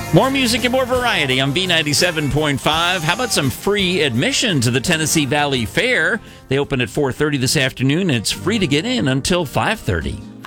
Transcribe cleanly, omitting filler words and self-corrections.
More music and more variety on B97.5. How about some free admission to the Tennessee Valley Fair? They open at 4:30 this afternoon, and it's free to get in until 5:30.